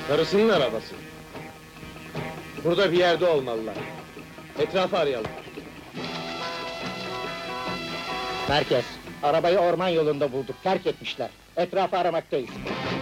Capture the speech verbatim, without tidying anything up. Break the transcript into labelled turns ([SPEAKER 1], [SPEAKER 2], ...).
[SPEAKER 1] Karısının arabası. Burada bir yerde olmalılar. Etrafı arayalım.
[SPEAKER 2] Merkez, arabayı orman yolunda bulduk, terk etmişler. Etrafı aramaktayız.